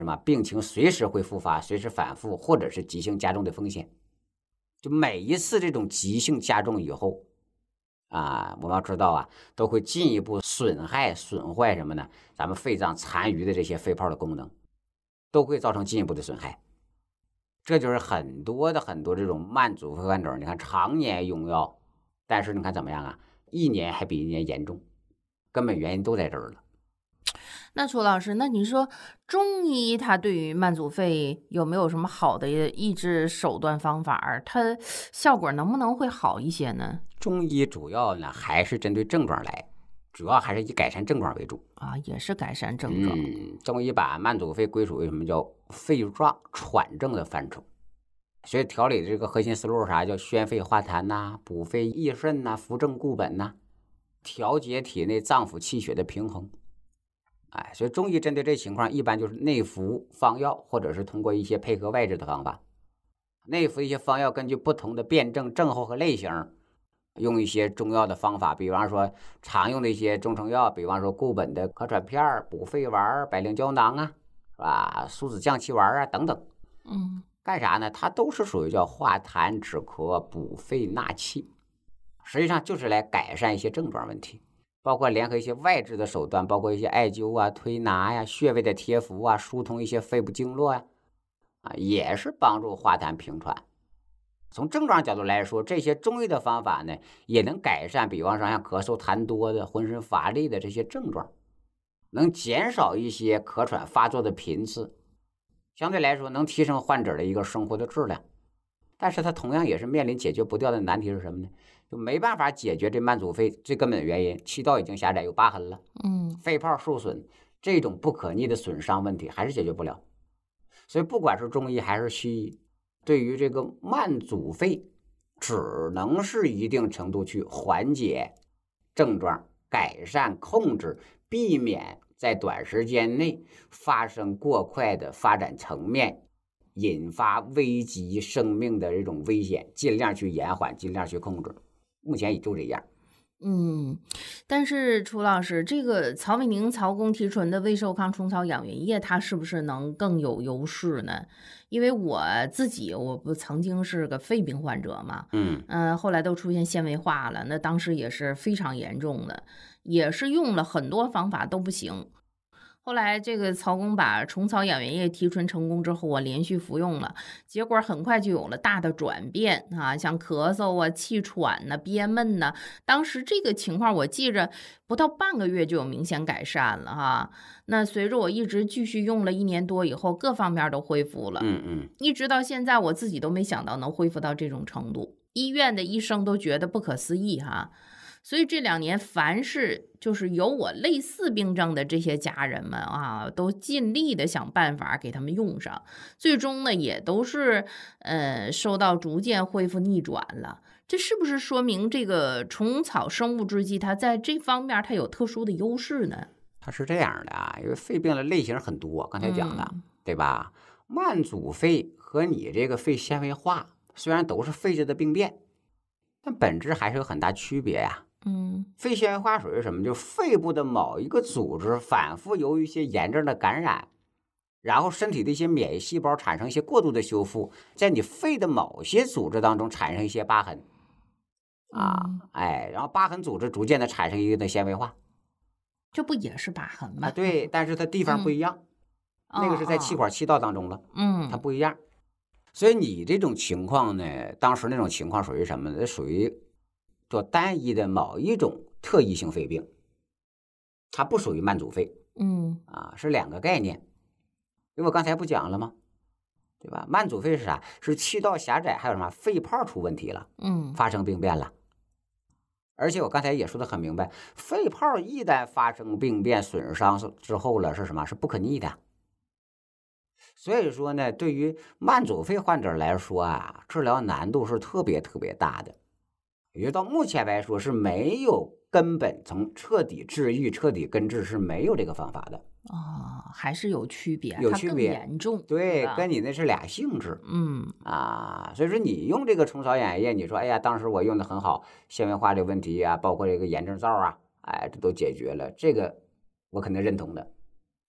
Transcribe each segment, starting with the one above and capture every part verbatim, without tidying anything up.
什么病情随时会复发，随时反复，或者是急性加重的风险。就每一次这种急性加重以后啊，我们要知道啊，都会进一步损害损坏什么呢？咱们肺脏残余的这些肺泡的功能，都会造成进一步的损害。这就是很多的很多这种慢阻肺患者，你看常年用药，但是你看怎么样啊？一年还比一年严重，根本原因都在这儿了。 那楚老师，那你说中医它对于慢阻肺有没有什么好的抑制手段方法？它效果能不能会好一些呢？ 中医主要呢还是针对症状来，主要还是以改善症状为主啊，也是改善症状。 嗯，中医把慢阻肺归属为什么叫肺状喘症的范畴，所以调理的这个核心思路啥叫宣肺化痰呐、啊，补肺益肾呐、啊，扶正固本呐、啊，调节体内脏腑气血的平衡。哎，所以中医针对这情况，一般就是内服方药，或者是通过一些配合外治的方法。内服一些方药，根据不同的辨证、症候和类型，用一些中药的方法，比方说常用的一些中成药，比方说固本的可喘片、补肺丸、百灵胶囊啊，是吧？苏子降气丸啊等等。 嗯， 干啥呢？它都是属于叫化痰止咳、补肺纳气，实际上就是来改善一些症状问题。包括联合一些外治的手段，包括一些艾灸啊、推拿呀、穴位的贴敷啊，疏通一些肺部经络呀，啊，也是帮助化痰平喘。从症状角度来说，这些中医的方法呢，也能改善，比方说像咳嗽痰多的、浑身乏力的这些症状，能减少一些咳喘发作的频次，相对来说能提升患者的一个生活的质量。但是它同样也是面临解决不掉的难题是什么呢？就没办法解决这慢阻肺最根本的原因，气道已经狭窄有疤痕了， 嗯， 肺泡受损，这种不可逆的损伤问题还是解决不了。所以不管是中医还是西医，对于这个慢阻肺，只能是一定程度去缓解症状，改善控制，避免在短时间内发生过快的发展层面，引发危及生命的这种危险，尽量去延缓，尽量去控制。目前也就这样。 嗯，但是楚老师，这个曹美宁、曹公提纯的胃寿康虫草养元液，它是不是能更有优势呢？因为我自己，我不曾经是个肺病患者嘛， 嗯嗯、呃，后来都出现纤维化了，那当时也是非常严重的，也是用了很多方法都不行。后来这个曹公把虫草养元液提纯成功之后，我连续服用了，结果很快就有了大的转变啊，像咳嗽啊、气喘呐、啊、憋闷呐、啊，当时这个情况我记着不到半个月就有明显改善了哈。那随着我一直继续用了一年多以后，各方面都恢复了， 嗯嗯， 一直到现在我自己都没想到能恢复到这种程度，医院的医生都觉得不可思议哈。所以这两年，凡是就是有我类似病症的这些家人们啊，都尽力的想办法给他们用上，最终呢，也都是呃受到逐渐恢复逆转了。这是不是说明这个虫草生物制剂它在这方面它有特殊的优势呢？ 它是这样的啊，因为肺病的类型很多，刚才讲了， 嗯、 对吧？慢阻肺和你这个肺纤维化虽然都是肺质的病变，但本质还是有很大区别呀、啊。 嗯， 肺纤维化属于什么？就肺部的某一个组织反复由于一些炎症的感染，然后身体的一些免疫细胞产生一些过度的修复，在你肺的某些组织当中产生一些疤痕啊， 嗯、 哎，然后疤痕组织逐渐的产生一定的纤维化， 这不也是疤痕吗？ 啊，对，但是它地方不一样， 嗯、 那个是在气管气道当中了， 嗯， 它不一样。所以你这种情况呢，当时那种情况属于什么呢？属于做单一的某一种特异性肺病，它不属于慢阻肺， 嗯啊，是两个概念。因为我刚才不讲了吗？对吧？慢阻肺是啥？是气道狭窄，还有什么肺泡出问题了， 嗯， 发生病变了。而且我刚才也说的很明白，肺泡一旦发生病变损伤之后了，是什么？是不可逆的。所以说呢，对于慢阻肺患者来说啊，治疗难度是特别特别大的。也就到目前来说是没有根本从彻底治愈、彻底根治是没有这个方法的。 哦，还是有区别， 有区别， 它更严重， 对，跟你那是俩性质。 嗯啊，所以说你用这个虫草养液，你说哎呀，当时我用的很好，纤维化的问题啊，包括这个炎症灶啊，哎，这都解决了，这个我肯定认同的。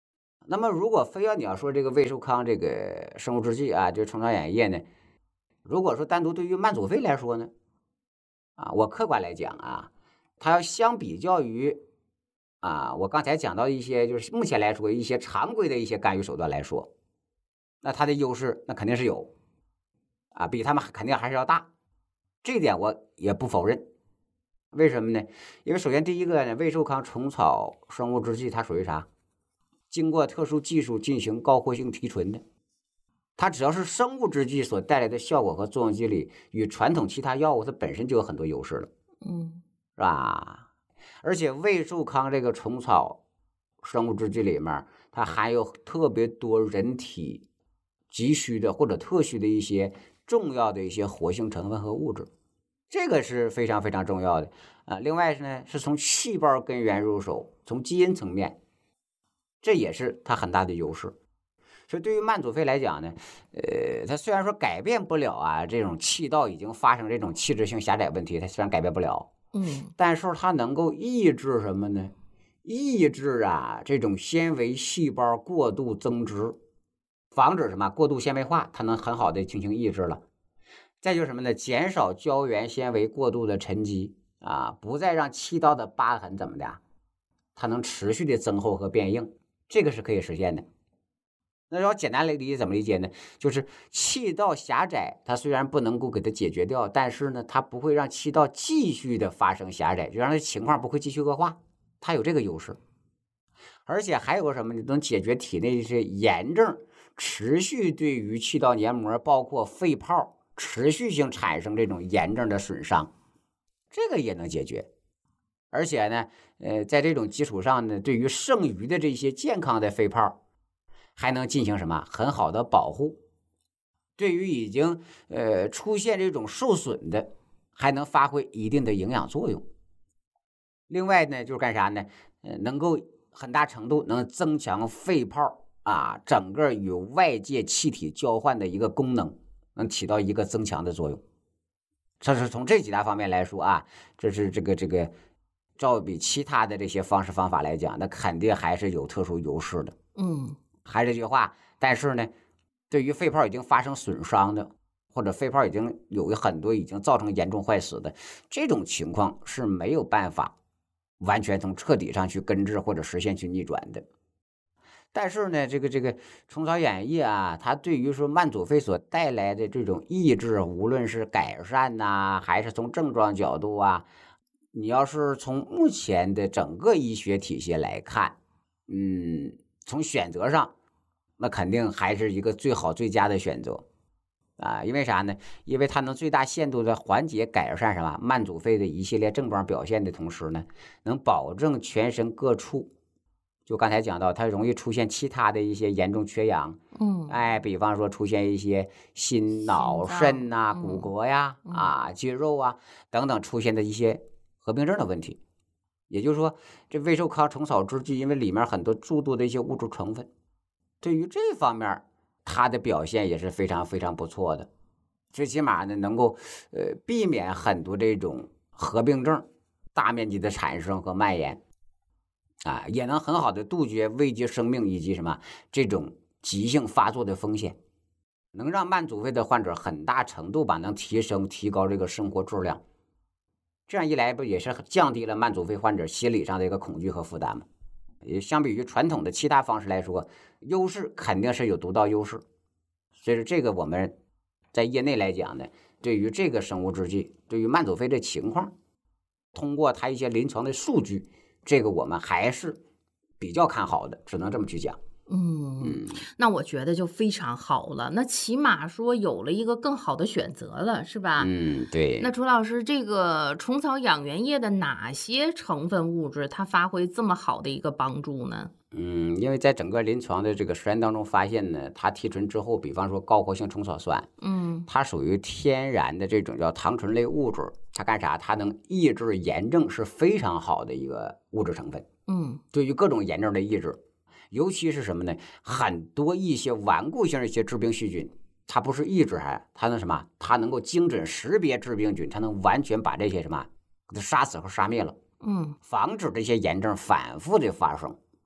那么如果非要你要说这个魏寿康这个生物制剂啊，这个虫草养液呢，如果说单独对于慢阻肺来说呢，啊，我客观来讲啊，它要相比较于啊，我刚才讲到一些就是目前来说一些常规的一些干预手段来说，那它的优势那肯定是有啊，比他们肯定还是要大，这一点我也不否认。为什么呢？因为首先第一个呢，魏寿康虫草生物制剂它属于啥？经过特殊技术进行高活性提纯的，它只要是生物制剂所带来的效果和作用机理，与传统其他药物它本身就有很多优势了， 嗯， 是吧？而且魏寿康这个虫草生物制剂里面，它含有特别多人体急需的或者特需的一些重要的一些活性成分和物质，这个是非常非常重要的啊。另外呢，是从细胞根源入手，从基因层面，这也是它很大的优势。所以对于慢阻肺来讲呢，呃，它虽然说改变不了啊这种气道已经发生这种器质性狭窄问题，它虽然改变不了， 嗯， 但是它能够抑制什么呢？抑制啊这种纤维细胞过度增殖，防止什么过度纤维化，它能很好的进行抑制了。再就是什么呢？减少胶原纤维过度的沉积啊，不再让气道的疤痕怎么的，它能持续的增厚和变硬，这个是可以实现的。那要简单来理解怎么理解呢？就是气道狭窄，它虽然不能够给它解决掉，但是呢，它不会让气道继续的发生狭窄，就让它情况不会继续恶化，它有这个优势。而且还有个什么呢？能解决体内的一些炎症持续对于气道黏膜包括肺泡持续性产生这种炎症的损伤，这个也能解决。而且呢，呃，在这种基础上呢，对于剩余的这些健康的肺泡还能进行什么很好的保护，对于已经呃出现这种受损的，还能发挥一定的营养作用。另外呢，就是干啥呢？呃，能够很大程度能增强肺泡啊整个与外界气体交换的一个功能，能起到一个增强的作用。这是从这几大方面来说啊，这是这个这个照比其他的这些方式方法来讲，那肯定还是有特殊优势的。 嗯。 还是这句话，但是呢，对于肺泡已经发生损伤的，或者肺泡已经有很多已经造成严重坏死的这种情况是没有办法完全从彻底上去根治或者实现去逆转的。但是呢，这个这个虫草养液啊，它对于说慢阻肺所带来的这种抑制，无论是改善呐、啊，还是从症状角度啊，你要是从目前的整个医学体系来看，嗯。从选择上，那肯定还是一个最好最佳的选择啊！因为啥呢？因为它能最大限度的缓解改善什么慢阻肺的一系列症状表现的同时呢，能保证全身各处，就刚才讲到，它容易出现其他的一些严重缺氧， 嗯， 哎，比方说出现一些心脑肾呐、啊、骨骼呀、 嗯、 啊、肌肉啊等等出现的一些合并症的问题。也就是说，这魏寿康虫草制剂，因为里面很多诸多的一些物质成分，对于这方面它的表现也是非常非常不错的。最起码呢，能够呃避免很多这种合并症大面积的产生和蔓延，啊，也能很好的杜绝危及生命以及什么这种急性发作的风险，能让慢阻肺的患者很大程度吧能提升提高这个生活质量。这样一来，不也是降低了慢阻肺患者心理上的一个恐惧和负担吗？也相比于传统的其他方式来说，优势肯定是有独到优势。所以说，这个我们在业内来讲呢，对于这个生物制剂，对于慢阻肺的情况，通过它一些临床的数据，这个我们还是比较看好的，只能这么去讲。 嗯，那我觉得就非常好了，那起码说有了一个更好的选择了，是吧？ 嗯，对。 那楚老师，这个虫草养元液的哪些成分物质它发挥这么好的一个帮助呢？ 嗯，因为在整个临床的这个实验当中发现呢，它提纯之后，比方说高活性虫草酸， 嗯， 它属于天然的这种叫糖醇类物质，它干啥？它能抑制炎症，是非常好的一个物质成分。 嗯， 对于各种炎症的抑制。尤其是什么呢？很多一些顽固性的一些致病细菌，它不是抑制还，它能什么？它能够精准识别致病菌，它能完全把这些什么给它杀死和杀灭了。 嗯， 防止这些炎症反复的发生。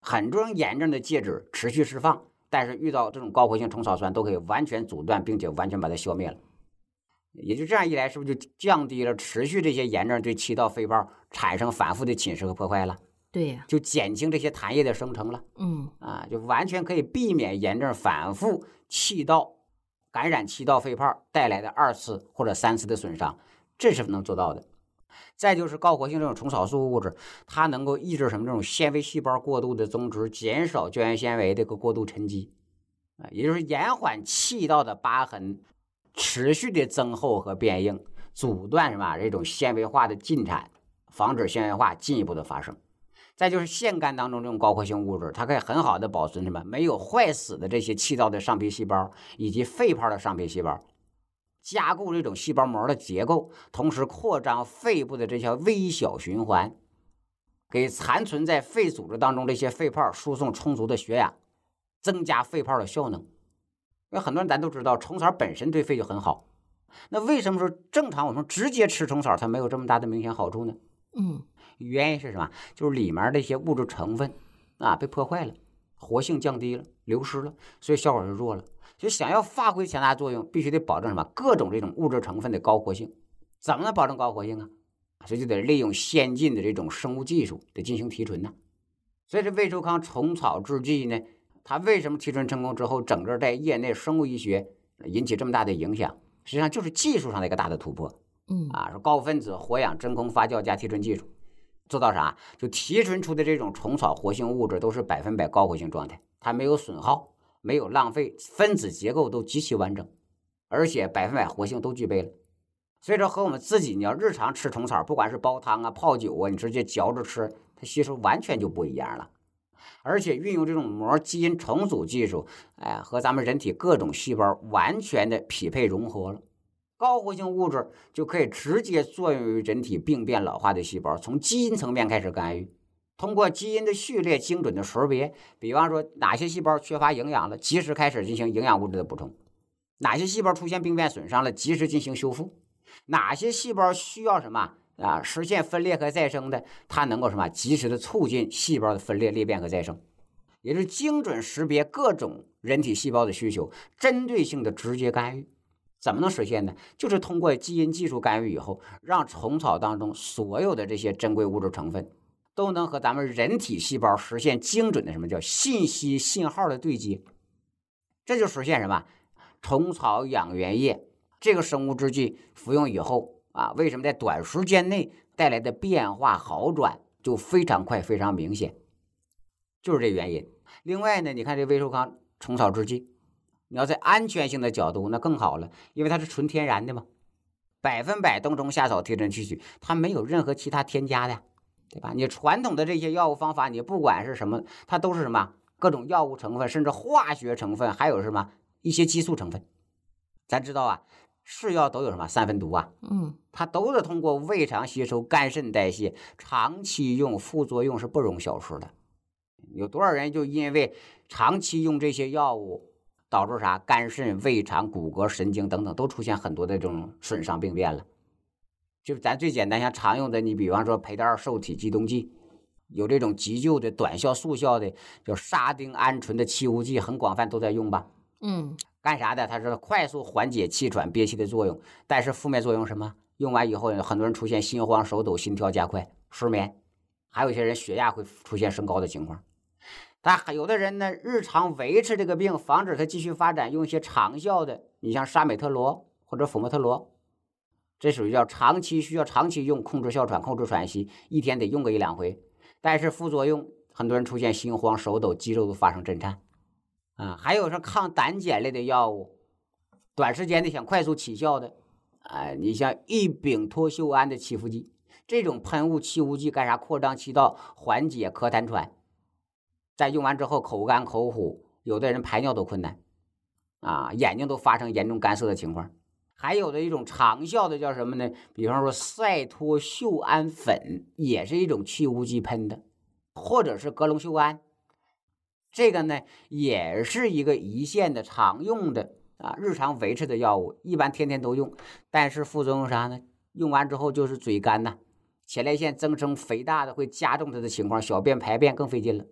很多人炎症的介质持续释放，但是遇到这种高活性虫草酸都可以完全阻断，并且完全把它消灭了。也就这样一来，是不是就降低了持续这些炎症对气道肺泡产生反复的侵蚀和破坏了？ 对呀、 就减轻这些痰液的生成了。 嗯啊，就完全可以避免炎症反复气道感染气道肺泡带来的二次或者三次的损伤，这是能做到的。再就是高活性这种虫草素物质，它能够抑制什么这种纤维细胞过度的增殖，减少胶原纤维这个过度沉积，啊，也就是延缓气道的疤痕持续的增厚和变硬，阻断什么这种纤维化的进展，防止纤维化进一步的发生。再就是腺苷当中这种高活性物质，它可以很好的保存什么没有坏死的这些气道的上皮细胞以及肺泡的上皮细胞，加固这种细胞膜的结构，同时扩张肺部的这条微小循环，给残存在肺组织当中这些肺泡输送充足的血氧，增加肺泡的效能。因为很多人咱都知道虫草本身对肺就很好，那为什么说正常我们直接吃虫草它没有这么大的明显好处呢？ 嗯， 原因是什么？就是里面的一些物质成分啊被破坏了，活性降低了，流失了，所以效果就弱了。所以想要发挥强大作用，必须得保证什么？各种这种物质成分的高活性。怎么能保证高活性啊？所以就得利用先进的这种生物技术得进行提纯呢。所以这魏寿康虫草制剂呢，它为什么提纯成功之后，整个在业内生物医学引起这么大的影响？实际上就是技术上的一个大的突破。 嗯啊，是高分子活氧真空发酵加提纯技术，做到啥？就提纯出的这种虫草活性物质都是百分百高活性状态，它没有损耗，没有浪费，分子结构都极其完整，而且百分百活性都具备了。所以说和我们自己你要日常吃虫草，不管是煲汤啊、泡酒啊，你直接嚼着吃，它吸收完全就不一样了。而且运用这种膜基因重组技术，哎，和咱们人体各种细胞完全的匹配融合了。高活性物质就可以直接作用于人体病变老化的细胞，从基因层面开始干预，通过基因的序列精准的识别，比方说哪些细胞缺乏营养了，及时开始进行营养物质的补充；哪些细胞出现病变损伤了，及时进行修复；哪些细胞需要什么啊实现分裂和再生的，它能够什么及时的促进细胞的分裂裂变和再生，也就是精准识别各种人体细胞的需求，针对性的直接干预。怎么能实现呢？就是通过基因技术干预以后，让虫草当中所有的这些珍贵物质成分都能和咱们人体细胞实现精准的什么叫信息信号的对接。这就实现什么？虫草养元液这个生物制剂服用以后啊，为什么在短时间内带来的变化好转就非常快非常明显，就是这原因。另外呢，你看这魏寿康虫草制剂，你要在安全性的角度那更好了，因为它是纯天然的嘛，百分百冬虫夏草提纯提取，它没有任何其他添加的，对吧？你传统的这些药物方法，你不管是什么，它都是什么各种药物成分，甚至化学成分，还有什么一些激素成分。咱知道啊，是药都有什么三分毒啊， 嗯， 它都是通过胃肠吸收、肝肾代谢，长期用副作用是不容小视的。有多少人就因为长期用这些药物，导致啥肝肾、胃肠、骨骼、神经等等都出现很多的这种损伤病变了。就咱最简单像常用的，你比方说培达二受体激动剂，有这种急救的短效速效的叫沙丁胺醇的气雾剂，很广泛都在用吧。 嗯， 干啥的？它是快速缓解气喘憋气的作用，但是负面作用什么？用完以后很多人出现心慌手抖、心跳加快、失眠，还有一些人血压会出现升高的情况。但有的人呢，日常维持这个病，防止它继续发展，用一些长效的，你像沙美特罗或者福莫特罗，这属于叫长期需要长期用，控制哮喘、控制喘息，一天得用个一两回。但是副作用，很多人出现心慌、手抖、肌肉都发生震颤啊。还有说抗胆碱类的药物，短时间的想快速起效的，啊，你像异丙托溴胺的起伏剂，这种喷雾气雾剂干啥？扩张气道，缓解咳痰喘。在用完之后口干口苦，有的人排尿都困难啊，眼睛都发生严重干涩的情况。还有的一种长效的叫什么呢？比方说赛托溴胺粉，也是一种气雾剂喷的，或者是格隆溴胺，这个呢也是一个一线的常用的啊，日常维持的药物，一般天天都用，但是副作用啥呢？用完之后就是嘴干呐，前列腺增生肥大的，会加重它的情况，小便排便更费劲了。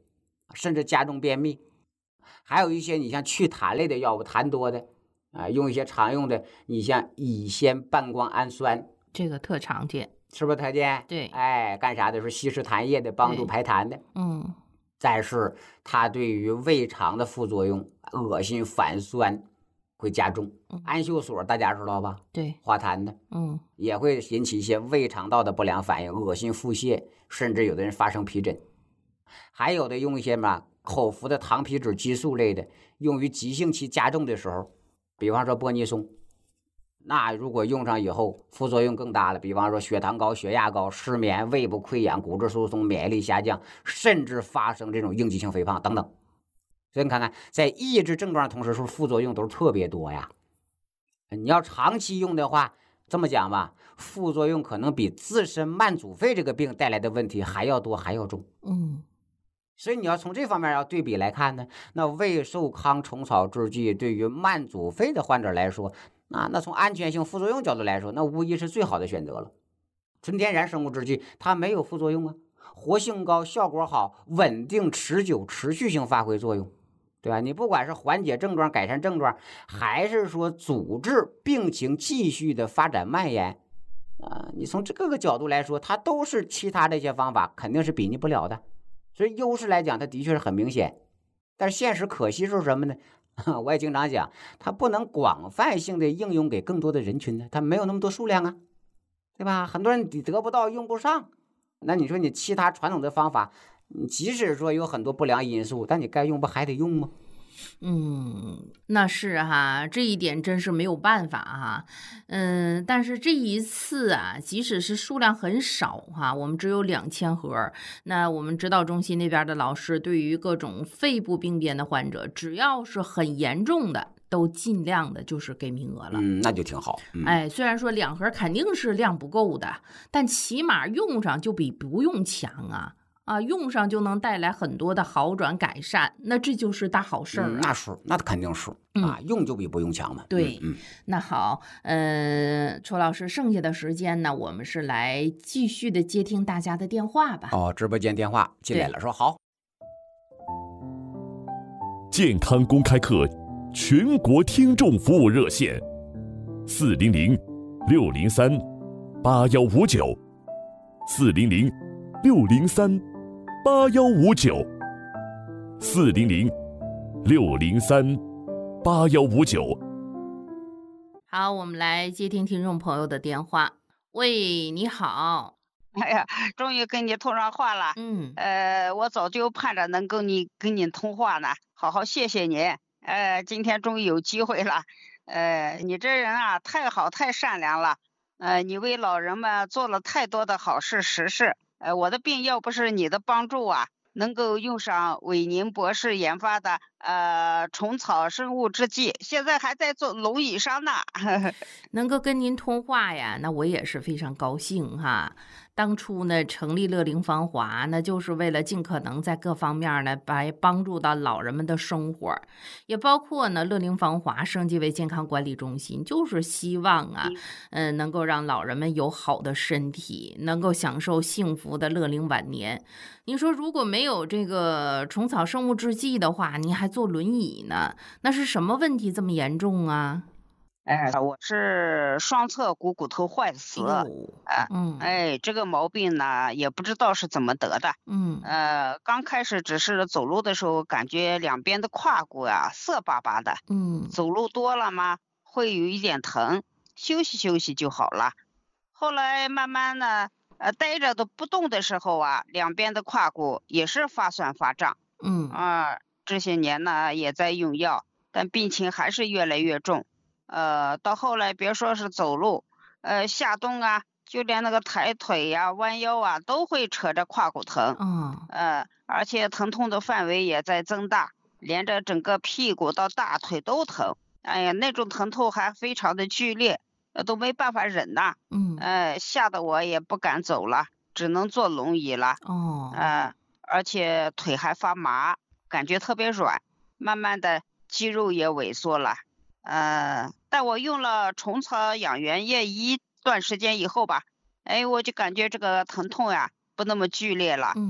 甚至加重便秘。还有一些你像祛痰类的药物，痰多的啊，用一些常用的，你像乙酰半胱氨酸， 这个特常见， 是不是特见？ 对， 哎，干啥的？是稀释痰液的，帮助排痰的。 嗯， 再是它对于胃肠的副作用，恶心反酸会加重。氨溴索大家知道吧？ 对， 化痰的， 嗯， 也会引起一些胃肠道的不良反应，恶心腹泻，甚至有的人发生皮疹。还有的用一些嘛口服的糖皮质激素类的，用于急性期加重的时候，比方说波尼松，那如果用上以后副作用更大了，比方说血糖高、血压高、失眠、胃部溃疡、骨质疏松、免疫力下降，甚至发生这种应激性肥胖等等。所以你看看，在抑制症状的同时，是副作用都是特别多呀。你要长期用的话，这么讲吧，副作用可能比自身慢阻肺这个病带来的问题还要多还要重。 嗯， 所以你要从这方面要对比来看呢，那胃寿康虫草制剂对于慢阻肺的患者来说，那那从安全性、副作用角度来说，那无疑是最好的选择了。纯天然生物制剂它没有副作用啊，活性高，效果好，稳定、持久、持续性发挥作用，对吧？你不管是缓解症状、改善症状，还是说阻止病情继续的发展蔓延，啊、呃，你从这个角度来说，它都是其他的一些方法肯定是比拟不了的。所以优势来讲，它的确是很明显，但是现实可惜是什么呢？我也经常讲，它不能广泛性的应用给更多的人群呢，它没有那么多数量啊，对吧？很多人你得不到，用不上，那你说你其他传统的方法，即使说有很多不良因素，但你该用不还得用吗？ 嗯，那是哈，这一点真是没有办法哈。嗯，但是这一次啊，即使是数量很少哈，我们只有两千盒。那我们指导中心那边的老师对于各种肺部病变的患者，只要是很严重的，都尽量的就是给名额了。 嗯，那就挺好。嗯、 哎，虽然说两盒肯定是量不够的，但起码用上就比不用强啊。啊，用上就能带来很多的好转改善，那这就是大好事儿、啊嗯、那是，那肯定是、嗯、啊，用就比不用强嘛。 对， 嗯，嗯那好，呃，楚老师，剩下的时间呢，我们是来继续的接听大家的电话吧。 哦，直播间电话进来了，说好。 健康公开课全国听众服务热线：四零零六零三八幺五九，四零零六零三。八幺五九，四零零六零三八幺五九。 好，我们来接听听众朋友的电话。喂，你好。 哎呀，终于跟你通上话了。 嗯， 呃，我早就盼着能跟你跟你通话呢，好好谢谢你。呃，今天终于有机会了。呃，你这人啊，太好太善良了。呃，你为老人们做了太多的好事实事。呃，我的病要不是你的帮助啊，能够用上韦宁博士研发的呃虫草生物制剂，现在还在做轮椅上呢。 能够跟您通话呀，那我也是非常高兴哈。当初呢，成立乐龄芳华，那就是为了尽可能在各方面呢，来帮助到老人们的生活，也包括呢，乐龄芳华升级为健康管理中心，就是希望啊，嗯、呃，能够让老人们有好的身体，能够享受幸福的乐龄晚年。您说，如果没有这个虫草生物制剂的话，您还坐轮椅呢？那是什么问题这么严重啊？ 哎，我是双侧股骨头坏死， 啊、 呃， 嗯， 哎，这个毛病呢，也不知道是怎么得的， 嗯， 呃，刚开始只是走路的时候，感觉两边的胯骨啊涩巴巴的， 嗯， 走路多了嘛，会有一点疼，休息休息就好了。后来慢慢的，呃，待着都不动的时候啊，两边的胯骨也是发酸发胀， 嗯， 啊，这些年呢也在用药，但病情还是越来越重。呃，到后来别说是走路，呃，下动啊，就连那个抬腿呀、啊、弯腰啊，都会扯着胯骨疼。 哦， 呃，而且疼痛的范围也在增大，连着整个屁股到大腿都疼。哎呀，那种疼痛还非常的剧烈，呃，都没办法忍呐。 嗯， 呃，吓得我也不敢走了，只能坐轮椅了。 哦， 呃，而且腿还发麻，感觉特别软，慢慢的肌肉也萎缩了。呃，但我用了虫草养元液一段时间以后吧，哎，我就感觉这个疼痛呀不那么剧烈了。 嗯，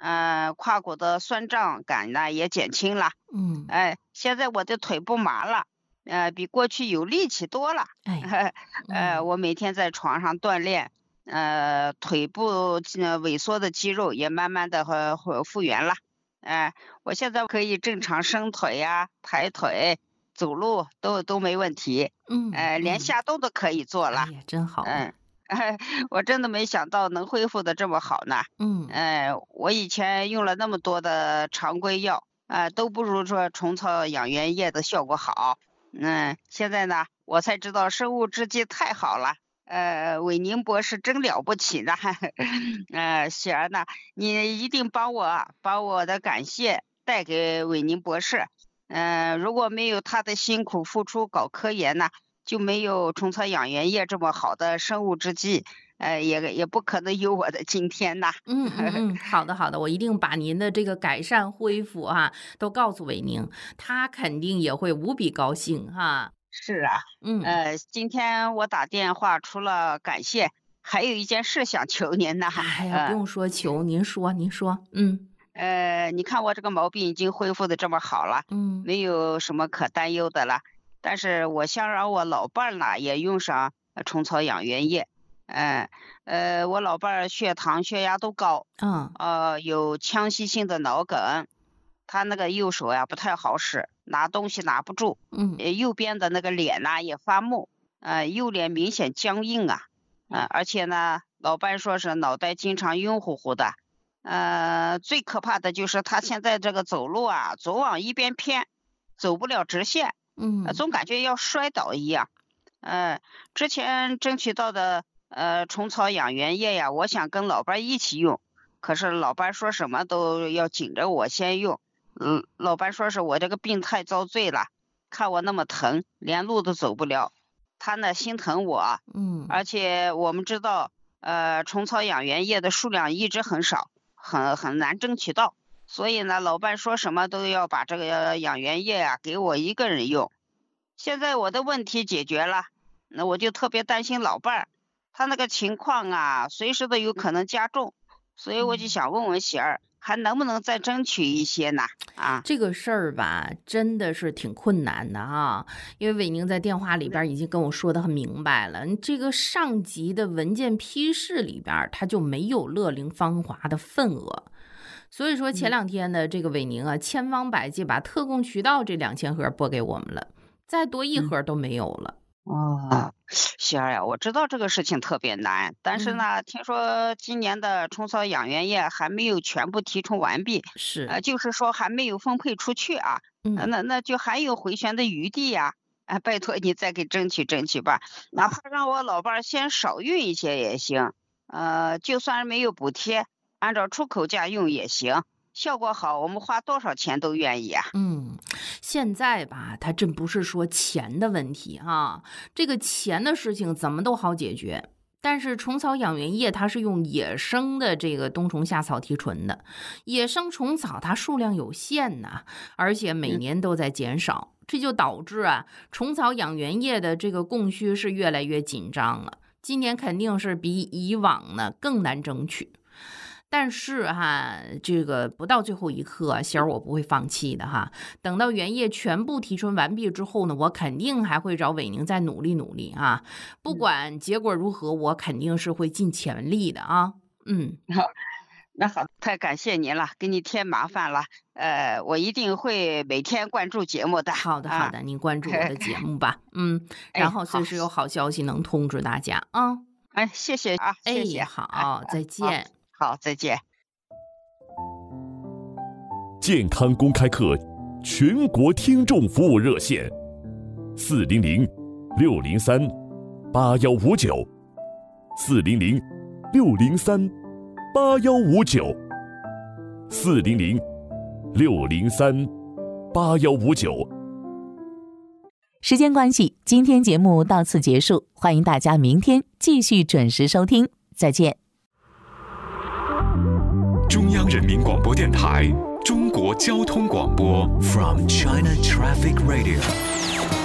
呃，胯骨的酸胀感呢也减轻了。 嗯， 哎，现在我的腿不麻了，呃，比过去有力气多了。 哎， 呃， 嗯我每天在床上锻炼，呃，腿部呃萎缩的肌肉也慢慢的和和复原了。哎、我现在可以正常伸腿呀、抬腿、走路都都没问题。 嗯， 呃，连嗯下动都可以做了。 哎呀，真好啊。 嗯，我真的没想到能恢复的这么好呢。 嗯呃，我以前用了那么多的常规药，啊、都不如说虫草养元液的效果好。嗯，现在呢，我才知道生物制剂太好了。呃，韦宁博士真了不起呢。呃，喜儿呢，你一定帮我把我的感谢带给韦宁博士。嗯、如果没有他的辛苦付出搞科研呢，就没有虫草养元液这么好的生物制剂，呃，也也不可能有我的今天呐。 嗯嗯嗯，好的好的，我一定把您的这个改善恢复啊，都告诉韦宁，他肯定也会无比高兴哈。 是啊， 嗯， 呃，今天我打电话除了感谢，还有一件事想求您呐。 哎呀，不呃用说求，您说您说，嗯呃，你看我这个毛病已经恢复的这么好了， 嗯没有什么可担忧的了。但是我想让我老伴儿呢也用上呃虫草养元液。嗯呃，我老伴儿血糖、血压都高， 嗯呃，有腔隙性的脑梗，他那个右手呀不太好使，拿东西拿不住， 嗯呃，右边的那个脸呐也发木，呃，右脸明显僵硬啊，呃，而且呢，老伴说是脑袋经常晕乎乎的，呃，最可怕的就是他现在这个走路啊，总往一边偏，走不了直线， 嗯呃，总感觉要摔倒一样。呃，之前争取到的呃虫草养元液呀，我想跟老伴一起用，可是老伴说什么都要紧着我先用。嗯，老伴说是我这个病太遭罪了，看我那么疼，连路都走不了，他呢心疼我， 嗯而且我们知道，呃，虫草养元液的数量一直很少，很很难争取到，所以呢，老伴说什么都要把这个养元液啊给我一个人用。现在我的问题解决了，那我就特别担心老伴儿，他那个情况啊，随时都有可能加重，所以我就想问问喜儿，还能不能再争取一些呢？啊， 这个事儿吧，真的是挺困难的啊，因为韦宁在电话里边已经跟我说的很明白了，这个上级的文件批示里边他就没有乐龄芳华的份额。所以说前两天呢，这个韦宁啊，千方百计把特供渠道这两千盒拨给我们了，再多一盒都没有了。 哦，喜儿呀，我知道这个事情特别难，但是呢，听说今年的虫草养元液还没有全部提充完毕， 是， 呃，就是说还没有分配出去啊， 嗯呃那那就还有回旋的余地呀。啊，拜托你再给争取争取吧，哪怕让我老伴儿先少用一些也行，呃，就算没有补贴，按照出口价用也行，效果好，我们花多少钱都愿意啊。 嗯，现在吧，它真不是说钱的问题哈，这个钱的事情怎么都好解决。但是虫草养元液它是用野生的这个冬虫夏草提纯的，野生虫草它数量有限呐，而且每年都在减少，这就导致啊，虫草养元液的这个供需是越来越紧张了。今年肯定是比以往呢更难争取。但是哈，这个不到最后一刻，喜儿我不会放弃的哈。等到原液全部提纯完毕之后呢，我肯定还会找韦宁再努力努力啊。不管结果如何，我肯定是会尽全力的啊。嗯， 好，那好，太感谢您了，给你添麻烦了。呃，我一定会每天关注节目的。 好的好的，您关注我的节目吧。嗯，然后随时有好消息能通知大家啊。 哎，谢谢啊，谢谢。 哎，好，再见。 好，再见。 健康公开课全国听众服务热线：四零零六零三八幺五九，四零零六零三八幺五九，四零零六零三八幺五九。 时间关系，今天节目到此结束，欢迎大家明天继续准时收听，再见。 中央人民广播电台中国交通广播 From China Traffic Radio